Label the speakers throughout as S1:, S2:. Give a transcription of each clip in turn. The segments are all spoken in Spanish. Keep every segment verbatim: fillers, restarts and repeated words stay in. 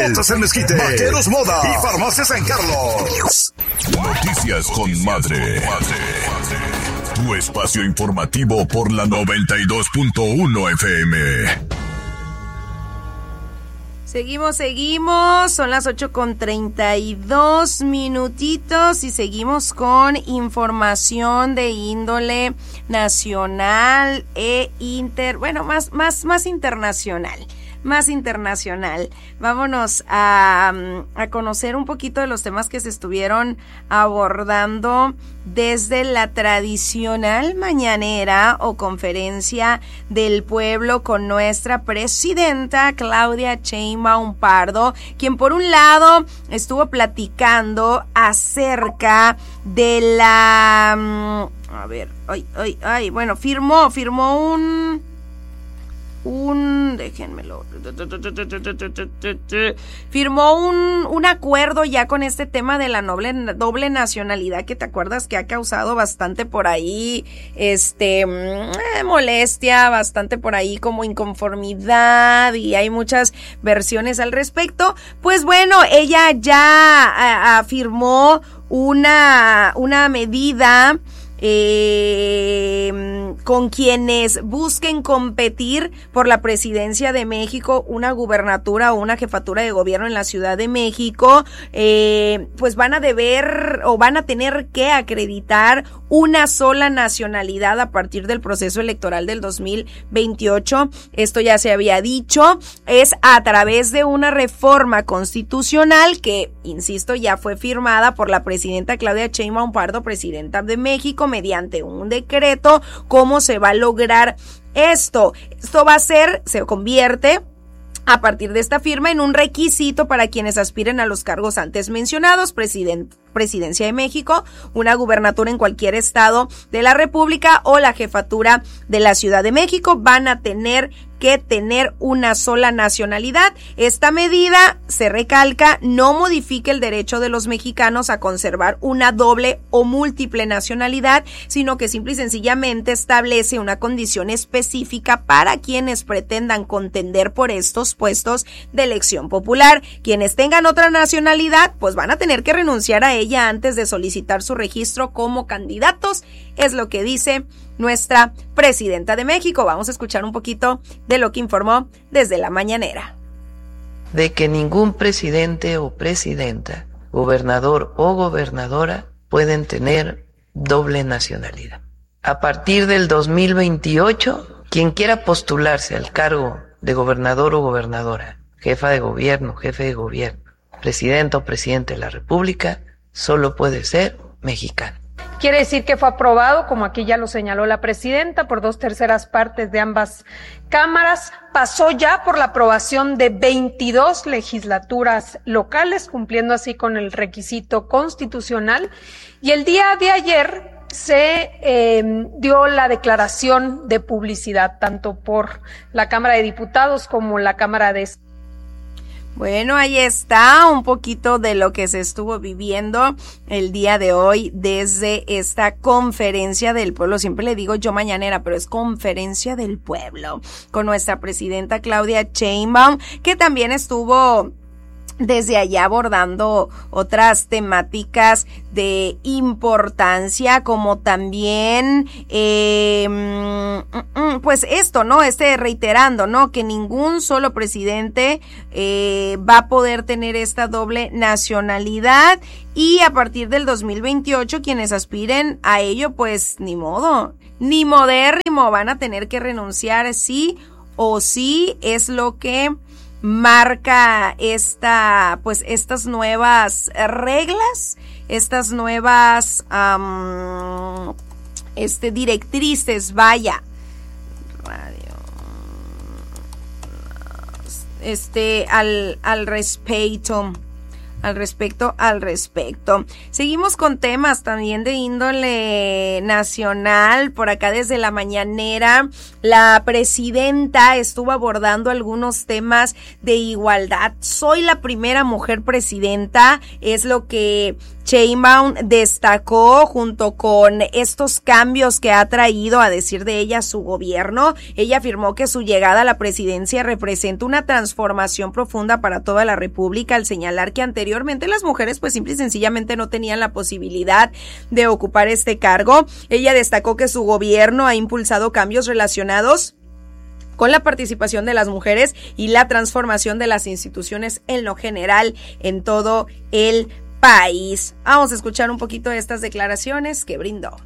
S1: Botas en Mezquite, Vaqueros Moda y Farmacia San Carlos. Noticias con Madre. Tu espacio informativo por la noventa y dos punto uno F M.
S2: Seguimos, seguimos, son las ocho con treinta y dos minutitos y seguimos con información de índole nacional e inter, bueno, más, más, más internacional. más internacional. Vámonos a, a conocer un poquito de los temas que se estuvieron abordando desde la tradicional mañanera o conferencia del pueblo con nuestra presidenta Claudia Sheinbaum Pardo, quien por un lado estuvo platicando acerca de la, a ver, ay, ay, ay, bueno, firmó, firmó un... un, déjenmelo, firmó un, un acuerdo ya con este tema de la doble, doble nacionalidad, que te acuerdas que ha causado bastante por ahí, este, eh, molestia, bastante por ahí como inconformidad, y hay muchas versiones al respecto. Pues bueno, ella ya afirmó una, una medida Eh, con quienes busquen competir por la presidencia de México, una gubernatura o una jefatura de gobierno en la Ciudad de México, eh, pues van a deber o van a tener que acreditar una sola nacionalidad a partir del proceso electoral del dos mil veintiocho. Esto ya se había dicho, es a través de una reforma constitucional que, insisto, ya fue firmada por la presidenta Claudia Sheinbaum Pardo, presidenta de México, mediante un decreto. ¿Cómo se va a lograr esto? Esto va a ser, se convierte a partir de esta firma en un requisito para quienes aspiren a los cargos antes mencionados: presiden- presidencia de México, una gubernatura en cualquier estado de la República o la jefatura de la Ciudad de México. Van a tener que tener una sola nacionalidad. Esta medida, se recalca, no modifica el derecho de los mexicanos a conservar una doble o múltiple nacionalidad, sino que simple y sencillamente establece una condición específica para quienes pretendan contender por estos puestos de elección popular. Quienes tengan otra nacionalidad, pues van a tener que renunciar a ella antes de solicitar su registro como candidatos. Es lo que dice nuestra presidenta de México. Vamos a escuchar un poquito de lo que informó desde la mañanera.
S3: De que ningún presidente o presidenta, gobernador o gobernadora pueden tener doble nacionalidad. A partir del dos mil veintiocho, quien quiera postularse al cargo de gobernador o gobernadora, jefa de gobierno, jefe de gobierno, presidente o presidente de la República, solo puede ser mexicano.
S4: Quiere decir que fue aprobado, como aquí ya lo señaló la presidenta, por dos terceras partes de ambas cámaras. Pasó ya por la aprobación de veintidós legislaturas locales, cumpliendo así con el requisito constitucional. Y el día de ayer se eh, dio la declaración de publicidad, tanto por la Cámara de Diputados como la Cámara de...
S2: Bueno, ahí está un poquito de lo que se estuvo viviendo el día de hoy desde esta conferencia del pueblo. Siempre le digo yo mañanera, pero es conferencia del pueblo, con nuestra presidenta Claudia Sheinbaum, que también estuvo desde allá abordando otras temáticas de importancia, como también eh, pues esto, ¿no? Este reiterando, ¿no? Que ningún solo presidente eh, va a poder tener esta doble nacionalidad, y a partir del dos mil veintiocho quienes aspiren a ello, pues ni modo, ni modérrimo, van a tener que renunciar sí o sí. Es lo que marca esta, pues estas nuevas reglas, estas nuevas um, este directrices, vaya, radio, este al al respecto. al respecto, al respecto. Seguimos con temas también de índole nacional. Por acá desde la mañanera, la presidenta estuvo abordando algunos temas de igualdad. Soy la primera mujer presidenta, es lo que Sheinbaum destacó junto con estos cambios que ha traído, a decir de ella, su gobierno. Ella afirmó que su llegada a la presidencia representa una transformación profunda para toda la República, al señalar que anteriormente las mujeres pues simple y sencillamente no tenían la posibilidad de ocupar este cargo. Ella destacó que su gobierno ha impulsado cambios relacionados con la participación de las mujeres y la transformación de las instituciones en lo general en todo el país. Vamos a escuchar un poquito de estas declaraciones que brindó.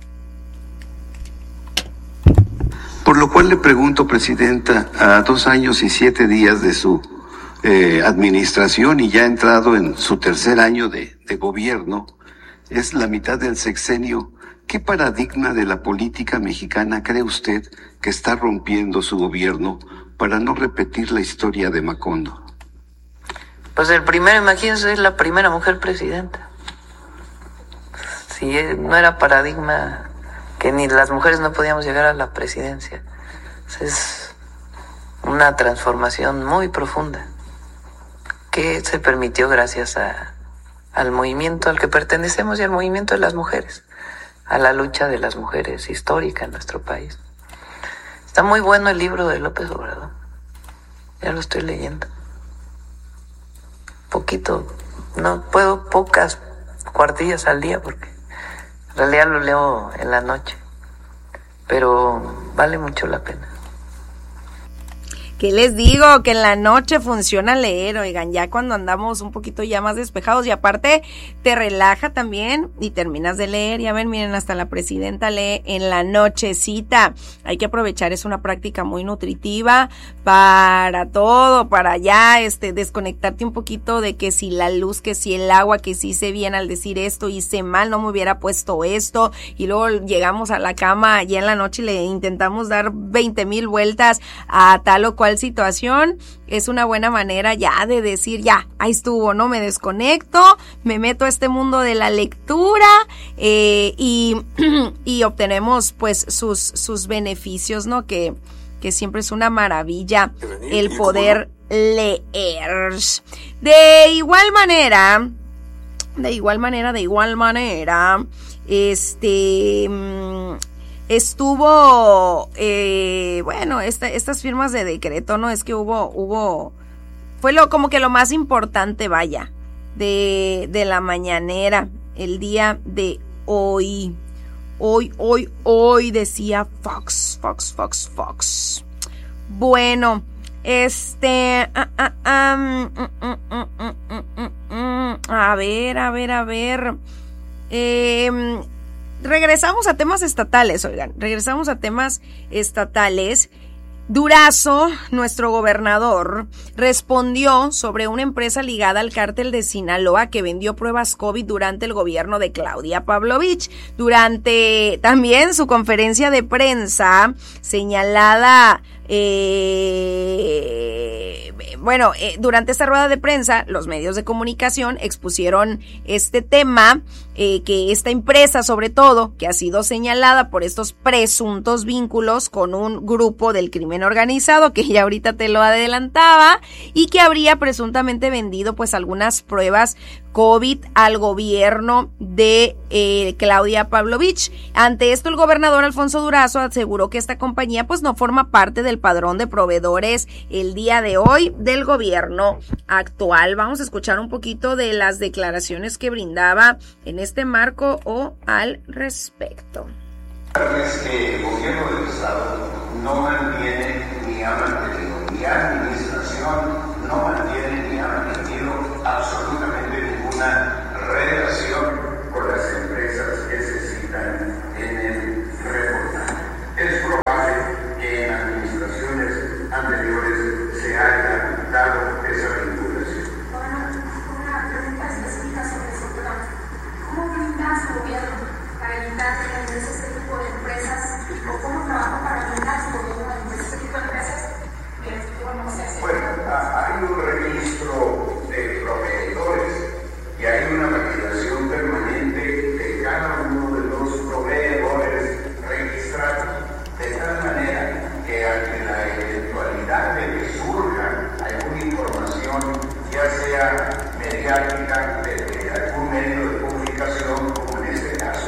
S5: Por lo cual le pregunto, presidenta, a dos años y siete días de su eh, administración y ya entrado en su tercer año de, de gobierno, es la mitad del sexenio, ¿qué paradigma de la política mexicana cree usted que está rompiendo su gobierno para no repetir la historia de Macondo?
S3: Pues el primero, imagínense, es la primera mujer presidenta. Si no era paradigma que ni las mujeres no podíamos llegar a la presidencia. Es una transformación muy profunda que se permitió gracias a, al movimiento al que pertenecemos y al movimiento de las mujeres, a la lucha de las mujeres histórica en nuestro país. Está muy bueno el libro de López Obrador. Ya lo estoy leyendo. Poquito, no puedo, pocas cuartillas al día porque en realidad lo leo en la noche, pero vale mucho la pena.
S2: ¿Qué les digo? Que en la noche funciona leer, oigan, ya cuando andamos un poquito ya más despejados y aparte te relaja también y terminas de leer. Ya ven, miren, hasta la presidenta lee en la nochecita. Hay que aprovechar, es una práctica muy nutritiva para todo, para ya este desconectarte un poquito de que si la luz, que si el agua, que si hice bien al decir esto, hice mal, no me hubiera puesto esto, y luego llegamos a la cama ya en la noche y le intentamos dar veinte mil vueltas a tal o cual situación. Es una buena manera ya de decir, ya, ahí estuvo, no me desconecto, me meto a este mundo de la lectura eh, y, y obtenemos pues sus, sus beneficios, ¿no? Que, que siempre es una maravilla el poder leer. De igual manera, de igual manera, de igual manera, este... estuvo, eh, bueno, esta, estas firmas de decreto, ¿no? Es que hubo, hubo, fue lo, como que lo más importante, vaya, de, de la mañanera, el día de hoy, hoy, hoy, hoy, decía Fox, Fox, Fox, Fox. Bueno, este, ah, ah, ah, mm, mm, mm, mm, mm, mm, a ver, a ver, a ver, eh, regresamos a temas estatales, oigan, regresamos a temas estatales. Durazo, nuestro gobernador, respondió sobre una empresa ligada al cártel de Sinaloa que vendió pruebas COVID durante el gobierno de Claudia Pavlovich. Durante también su conferencia de prensa señalada, eh, bueno, eh, durante esta rueda de prensa, los medios de comunicación expusieron este tema, eh, que esta empresa, sobre todo, que ha sido señalada por estos presuntos vínculos con un grupo del crimen organizado, que ya ahorita te lo adelantaba, y que habría presuntamente vendido pues algunas pruebas COVID al gobierno de eh, Claudia Pavlovich. Ante esto, el gobernador Alfonso Durazo aseguró que esta compañía pues no forma parte del padrón de proveedores el día de hoy del gobierno actual. Vamos a escuchar un poquito de las declaraciones que brindaba en este marco o al respecto.
S6: Es que el gobierno del estado no mantiene ni ha mantenido, ni administración no mantiene ni ha mantenido absolutamente ninguna relación con las empresas que se citan en el reportaje. Es probable que en administraciones anteriores se haya dado esa vinculación.
S7: Una, una pregunta específica sobre ese tema. ¿Cómo blinda su gobierno para evitar que ese tipo de empresas, o cómo trabaja para blindar su gobierno de ese tipo de empresas?
S6: Bueno, hay un registro mediática, de, de algún medio de comunicación, como en este caso,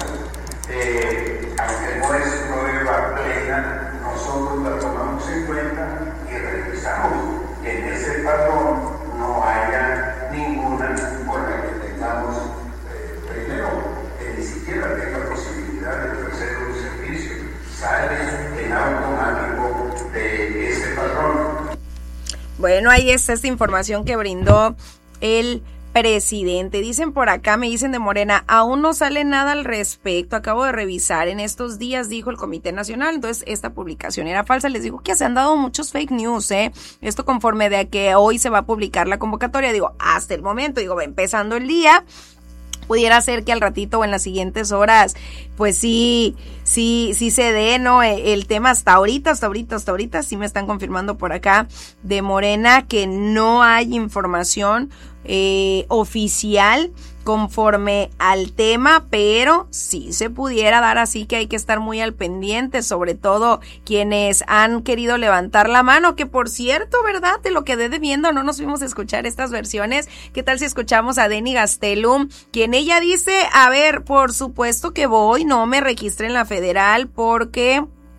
S6: eh, aunque no es prueba plena, nosotros la tomamos en cuenta y revisamos que en ese patrón no haya ninguna por la que tengamos, eh, primero, que ni siquiera tenga posibilidad de ofrecer un servicio, sale en automático de ese patrón.
S2: Bueno, ahí está esta información que brindó el presidente. Dicen por acá, me dicen de Morena, aún no sale nada al respecto. Acabo de revisar en estos días, dijo el Comité Nacional. Entonces, esta publicación era falsa. Les digo que se han dado muchos fake news, ¿eh? Esto conforme de que hoy se va a publicar la convocatoria. Digo, hasta el momento, digo, va empezando el día. Pudiera ser que al ratito o en las siguientes horas, pues sí, sí, sí se dé, ¿no? El tema hasta ahorita, hasta ahorita, hasta ahorita, sí me están confirmando por acá de Morena que no hay información eh, oficial conforme al tema, pero sí se pudiera dar, así que hay que estar muy al pendiente, sobre todo quienes han querido levantar la mano, que por cierto, ¿verdad? De lo que de viendo no nos fuimos a escuchar estas versiones. ¿Qué tal si escuchamos a Denny Gastelum, quien ella dice, a ver, por supuesto que voy, no me registré en la federal porque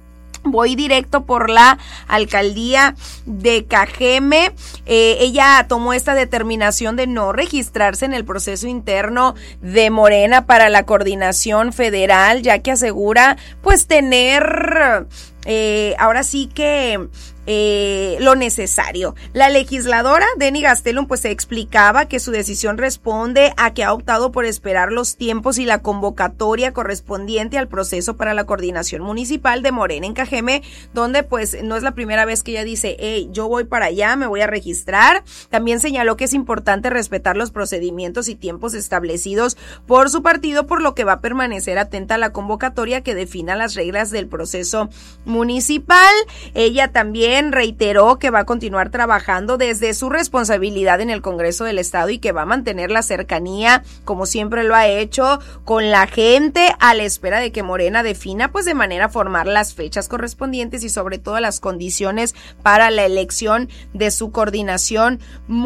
S2: voy directo por la alcaldía de Cajeme. Eh, ella tomó esta determinación de no registrarse en el proceso interno de Morena para la coordinación federal, ya que asegura pues tener eh, ahora sí que Eh, lo necesario. La legisladora Denny Gastelum pues se explicaba que su decisión responde a que ha optado por esperar los tiempos y la convocatoria correspondiente al proceso para la coordinación municipal de Morena en Cajeme, donde pues no es la primera vez que ella dice, hey, yo voy para allá, me voy a registrar. También señaló que es importante respetar los procedimientos y tiempos establecidos por su partido, por lo que va a permanecer atenta a la convocatoria que defina las reglas del proceso municipal. Ella también reiteró que va a continuar trabajando desde su responsabilidad en el Congreso del Estado y que va a mantener la cercanía, como siempre lo ha hecho, con la gente a la espera de que Morena defina pues de manera formal las fechas correspondientes y sobre todo las condiciones para la elección de su coordinación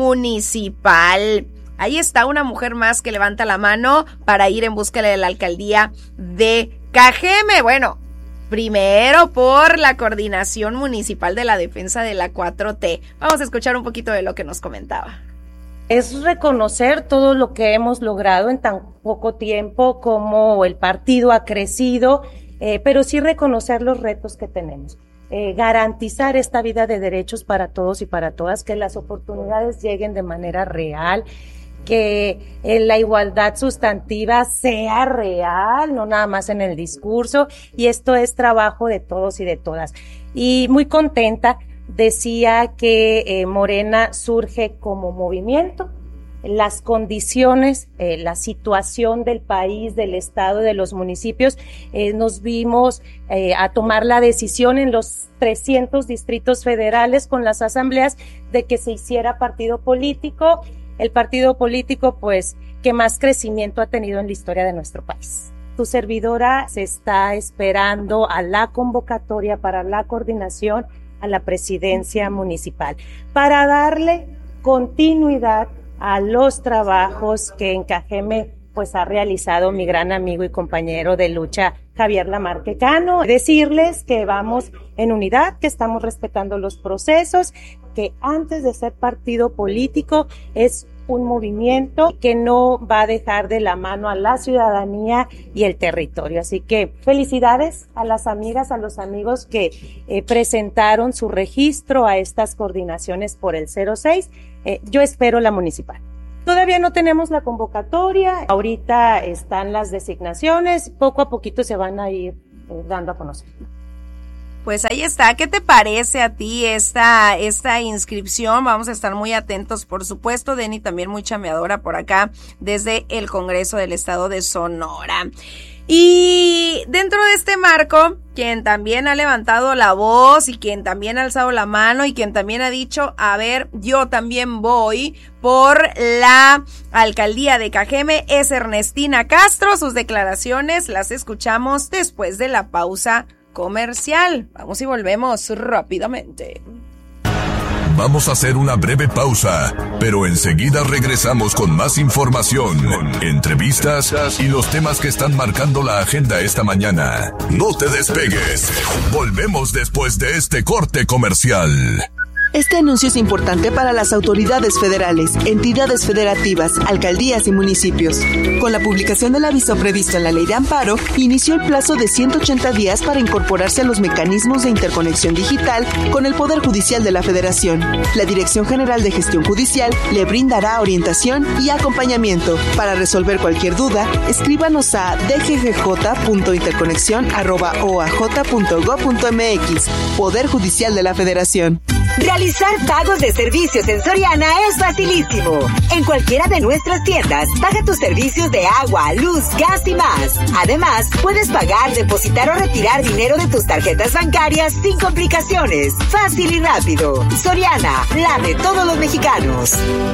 S2: municipal. Ahí está una mujer más que levanta la mano para ir en búsqueda de la alcaldía de Cajeme. Bueno, primero por la coordinación municipal de la defensa de la cuatro T. Vamos a escuchar un poquito de lo que nos comentaba.
S8: Es reconocer todo lo que hemos logrado en tan poco tiempo, como el partido ha crecido, eh, pero sí reconocer los retos que tenemos. Eh, garantizar esta vida de derechos para todos y para todas, que las oportunidades lleguen de manera real, que eh, la igualdad sustantiva sea real, no nada más en el discurso, y esto es trabajo de todos y de todas. Y muy contenta, decía que eh, Morena surge como movimiento, las condiciones, eh, la situación del país, del estado, de los municipios, eh, nos vimos eh, a tomar la decisión en los trescientos distritos federales con las asambleas de que se hiciera partido político, el partido político pues que más crecimiento ha tenido en la historia de nuestro país. Tu servidora se está esperando a la convocatoria para la coordinación a la presidencia municipal para darle continuidad a los trabajos que en Cajeme pues ha realizado mi gran amigo y compañero de lucha Javier Lamarque Cano. Decirles que vamos en unidad, que estamos respetando los procesos, que antes de ser partido político es un movimiento que no va a dejar de la mano a la ciudadanía y el territorio. Así que felicidades a las amigas, a los amigos que eh, presentaron su registro a estas coordinaciones por el cero seis. Eh, yo espero la municipal. Todavía no tenemos la convocatoria, ahorita están las designaciones, poco a poquito se van a ir eh, dando a conocer.
S2: Pues ahí está. ¿Qué te parece a ti esta esta inscripción? Vamos a estar muy atentos, por supuesto. Denny también muy chameadora por acá desde el Congreso del Estado de Sonora. Y dentro de este marco, quien también ha levantado la voz y quien también ha alzado la mano y quien también ha dicho, a ver, yo también voy por la alcaldía de Cajeme, es Ernestina Castro. Sus declaraciones las escuchamos después de la pausa comercial. Vamos y volvemos rápidamente.
S1: Vamos a hacer una breve pausa, pero enseguida regresamos con más información, entrevistas y los temas que están marcando la agenda esta mañana. No te despegues. Volvemos después de este corte comercial.
S9: Este anuncio es importante para las autoridades federales, entidades federativas, alcaldías y municipios. Con la publicación del aviso previsto en la Ley de Amparo, inició el plazo de ciento ochenta días para incorporarse a los mecanismos de interconexión digital con el Poder Judicial de la Federación. La Dirección General de Gestión Judicial le brindará orientación y acompañamiento. Para resolver cualquier duda, escríbanos a d g g j punto interconexión arroba o a j punto gob punto m x. Poder Judicial de la Federación.
S10: Realizar pagos de servicios en Soriana es facilísimo. En cualquiera de nuestras tiendas, paga tus servicios de agua, luz, gas y más. Además, puedes pagar, depositar o retirar dinero de tus tarjetas bancarias sin complicaciones. Fácil y rápido. Soriana, la de todos los mexicanos.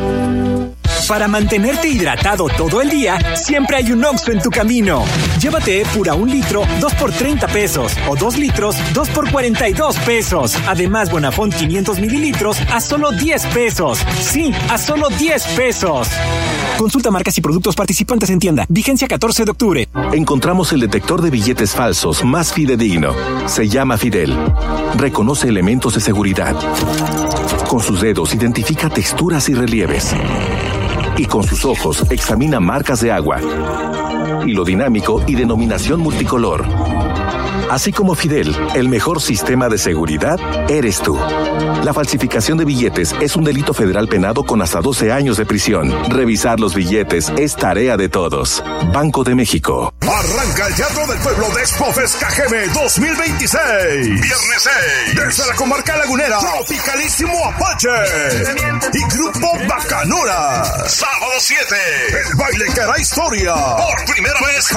S11: Para mantenerte hidratado todo el día, siempre hay un Oxxo en tu camino. Llévate Epura un litro, dos por treinta pesos. O dos litros, dos por cuarenta y dos pesos. Además, Bonafont quinientos mililitros a solo diez pesos. Sí, a solo diez pesos. Consulta marcas y productos participantes en tienda. Vigencia catorce de octubre.
S12: Encontramos el detector de billetes falsos más fidedigno. Se llama Fidel. Reconoce elementos de seguridad. Con sus dedos identifica texturas y relieves. Y con sus ojos examina marcas de agua, hilo dinámico y denominación multicolor. Así como Fidel, el mejor sistema de seguridad eres tú. La falsificación de billetes es un delito federal penado con hasta doce años de prisión. Revisar los billetes es tarea de todos. Banco de México.
S1: Arranca el Teatro del Pueblo de Expofest K G M dos mil veintiséis. Viernes seis. Desde la comarca lagunera, Tropicalísimo Apache y Grupo Bacanora. Sábado siete. El baile que hará historia. Por primera vez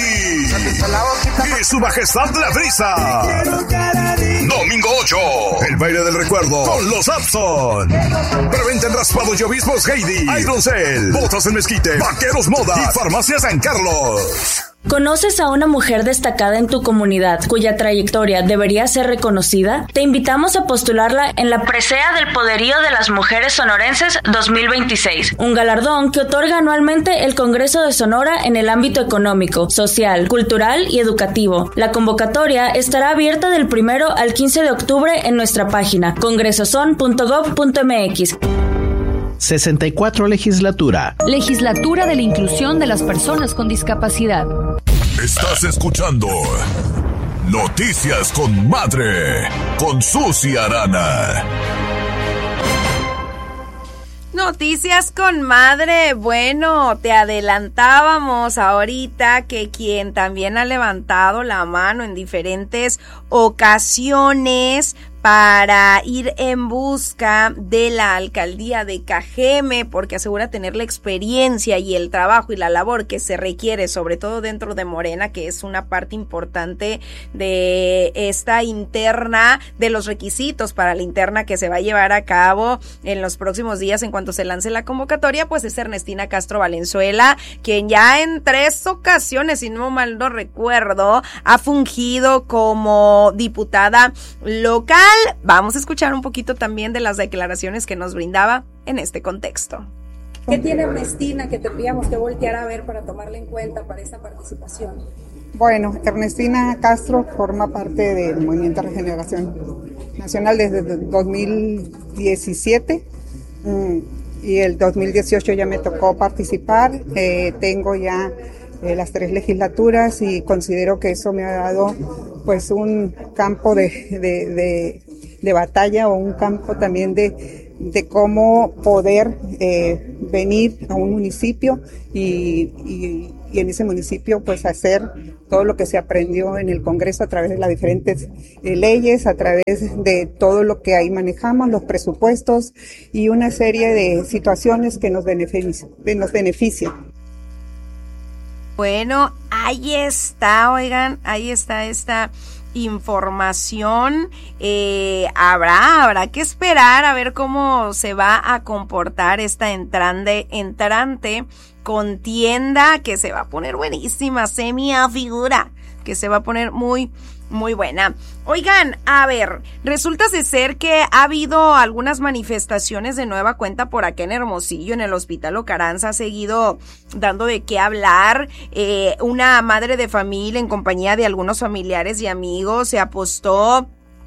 S1: Javi y su majestad la brisa. Domingo ocho. El baile del recuerdo con los Abson. Preventa en Raspados y Obispos Heidi, Iron Cell, Botas en Mezquite, Vaqueros Moda y Farmacia San Carlos.
S13: ¿Conoces a una mujer destacada en tu comunidad cuya trayectoria debería ser reconocida? Te invitamos a postularla en la Presea del Poderío de las Mujeres Sonorenses dos mil veintiséis, un galardón que otorga anualmente el Congreso de Sonora en el ámbito económico, social, cultural y educativo. La convocatoria estará abierta del primero al quince de octubre en nuestra página congresoson punto gob punto m x.
S14: sesenta y cuatro Legislatura.
S15: Legislatura de la Inclusión de las Personas con Discapacidad.
S1: Estás escuchando Noticias con Madre, con Susi Arana.
S2: Noticias con Madre. Bueno, te adelantábamos ahorita que quien también ha levantado la mano en diferentes ocasiones para ir en busca de la alcaldía de K G M, porque asegura tener la experiencia y el trabajo y la labor que se requiere, sobre todo dentro de Morena, que es una parte importante de esta interna, de los requisitos para la interna que se va a llevar a cabo en los próximos días en cuanto se lance la convocatoria. Pues es Ernestina Castro Valenzuela, quien ya en tres ocasiones, si no mal no recuerdo, ha fungido como diputada local. Vamos a escuchar un poquito también de las declaraciones que nos brindaba en este contexto.
S16: ¿Qué tiene Ernestina que tendríamos que voltear a ver para tomarla en cuenta para esta participación?
S17: Bueno, Ernestina Castro forma parte del Movimiento de Regeneración Nacional desde dos mil diecisiete y el dos mil dieciocho ya me tocó participar. Eh, tengo ya eh, las tres legislaturas y considero que eso me ha dado pues un campo de, de, de, de batalla o un campo también de, de cómo poder eh, venir a un municipio y, y, y en ese municipio pues hacer todo lo que se aprendió en el Congreso a través de las diferentes eh, leyes, a través de todo lo que ahí manejamos, los presupuestos y una serie de situaciones que nos benefician. Nos benefician.
S2: Bueno, ahí está, oigan, ahí está esta información. Eh, habrá, habrá que esperar a ver cómo se va a comportar esta entrante, entrante contienda que se va a poner buenísima, se me afigura que se va a poner muy Muy buena. Oigan, a ver, resulta de ser que ha habido algunas manifestaciones de nueva cuenta por acá en Hermosillo, en el Hospital Ocaranza, ha seguido dando de qué hablar. Eh, una madre de familia en compañía de algunos familiares y amigos se apostó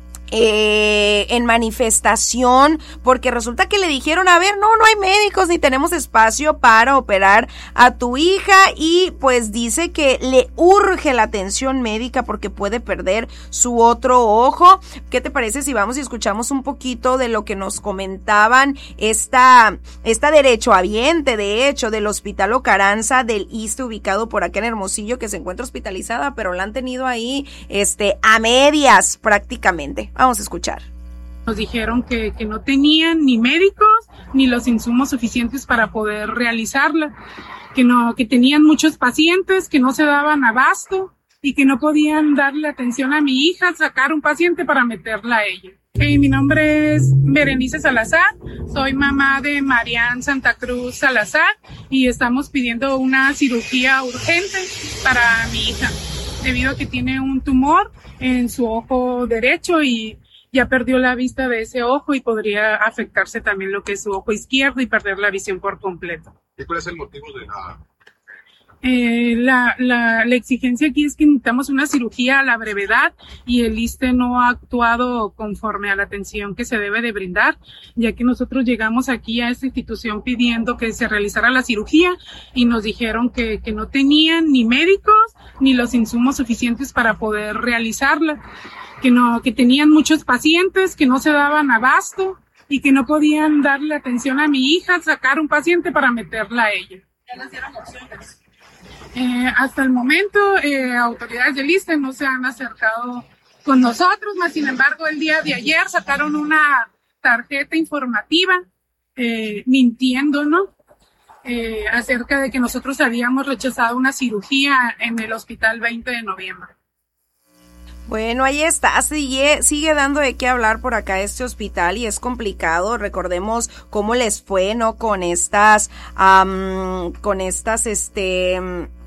S2: Eh, en manifestación porque resulta que le dijeron, a ver, no, no hay médicos ni tenemos espacio para operar a tu hija, y pues dice que le urge la atención médica porque puede perder su otro ojo. ¿Qué te parece si vamos y escuchamos un poquito de lo que nos comentaban esta, esta derechohabiente, de hecho, del Hospital Ocaranza del Iste, ubicado por acá en Hermosillo, que se encuentra hospitalizada, pero la han tenido ahí, este, a medias prácticamente? Vamos a escuchar.
S18: Nos dijeron que, que no tenían ni médicos ni los insumos suficientes para poder realizarla, que no, que tenían muchos pacientes, que no se daban abasto y que no podían darle atención a mi hija, sacar un paciente para meterla a ella. Hey, mi nombre es Berenice Salazar, soy mamá de Marian Santa Cruz Salazar y estamos pidiendo una cirugía urgente para mi hija, debido a que tiene un tumor en su ojo derecho y ya perdió la vista de ese ojo y podría afectarse también lo que es su ojo izquierdo y perder la visión por completo.
S19: ¿Y cuál es el motivo de la...?
S18: Eh, la, la, la exigencia aquí es que necesitamos una cirugía a la brevedad y el Iste no ha actuado conforme a la atención que se debe de brindar, ya que nosotros llegamos aquí a esta institución pidiendo que se realizara la cirugía y nos dijeron que, que no tenían ni médicos ni los insumos suficientes para poder realizarla, que no, que tenían muchos pacientes, que no se daban abasto y que no podían darle atención a mi hija, sacar un paciente para meterla a ella.
S19: ¿Ya les dieron opciones?
S18: Eh, hasta el momento, eh, autoridades del Iste no se han acercado con nosotros, mas sin embargo, el día de ayer sacaron una tarjeta informativa, eh, mintiéndonos, eh, acerca de que nosotros habíamos rechazado una cirugía en el hospital veinte de noviembre.
S2: Bueno, ahí está, sigue, sigue dando de qué hablar por acá este hospital y es complicado. Recordemos cómo les fue, ¿no? Con estas, um, con estas, este,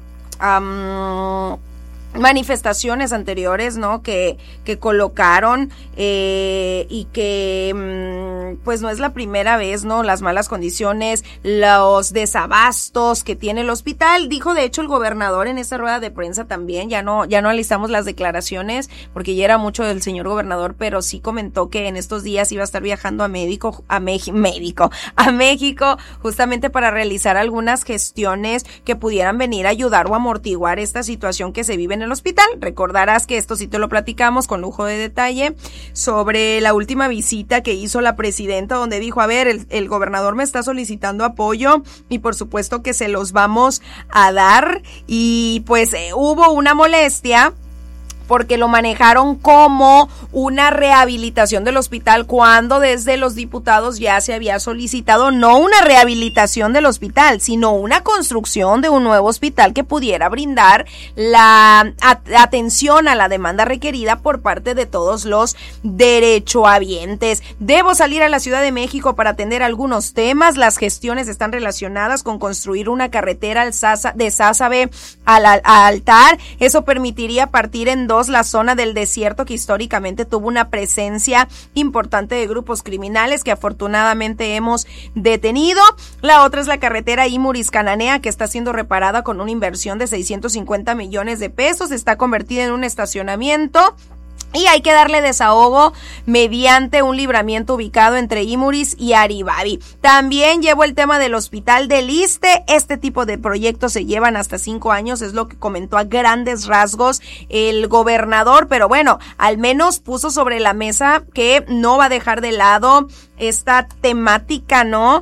S2: um, manifestaciones anteriores, ¿no? Que, que colocaron, eh, y que, mm, pues no es la primera vez, ¿no? Las malas condiciones, los desabastos que tiene el hospital. Dijo, de hecho, el gobernador en esa rueda de prensa también, ya no, ya no alistamos las declaraciones, porque ya era mucho del señor gobernador, pero sí comentó que en estos días iba a estar viajando a México, a México, México, a México, justamente para realizar algunas gestiones que pudieran venir a ayudar o amortiguar esta situación que se vive en el hospital. Recordarás que esto sí te lo platicamos con lujo de detalle sobre la última visita que hizo la presidenta, donde dijo, a ver, el, el gobernador me está solicitando apoyo y por supuesto que se los vamos a dar, y pues eh, hubo una molestia porque lo manejaron como una rehabilitación del hospital, cuando desde los diputados ya se había solicitado no una rehabilitación del hospital, sino una construcción de un nuevo hospital que pudiera brindar la at- atención a la demanda requerida por parte de todos los derechohabientes. Debo salir a la Ciudad de México para atender algunos temas. Las gestiones están relacionadas con construir una carretera al Sasa, de Sázabe al, al Altar. Eso permitiría partir en dos la zona del desierto, que históricamente tuvo una presencia importante de grupos criminales que afortunadamente hemos detenido. La otra es la carretera Imuris-Cananea, que está siendo reparada con una inversión de seiscientos cincuenta millones de pesos. Está convertida en un estacionamiento y hay que darle desahogo mediante un libramiento ubicado entre Imuris y Aribabi. También llevo el tema del hospital del Iste. Este tipo de proyectos se llevan hasta cinco años, es lo que comentó a grandes rasgos el gobernador, pero bueno, al menos puso sobre la mesa que no va a dejar de lado esta temática, ¿no?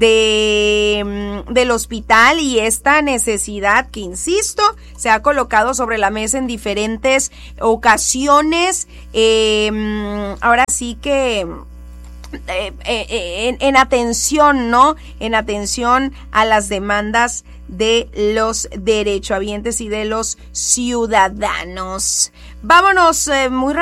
S2: De, del hospital y esta necesidad que, insisto, se ha colocado sobre la mesa en diferentes ocasiones. Eh, ahora sí que eh, eh, en, en atención, ¿no? En atención a las demandas de los derechohabientes y de los ciudadanos. Vámonos eh, muy